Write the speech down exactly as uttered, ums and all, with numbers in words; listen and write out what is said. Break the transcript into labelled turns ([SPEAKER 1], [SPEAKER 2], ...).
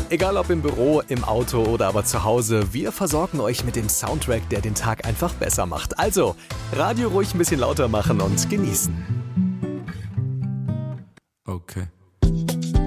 [SPEAKER 1] Egal ob im Büro, im Auto oder aber zu Hause, wir versorgen euch mit dem Soundtrack, der den Tag einfach besser macht. Also, Radio ruhig ein bisschen lauter machen und genießen.
[SPEAKER 2] Okay.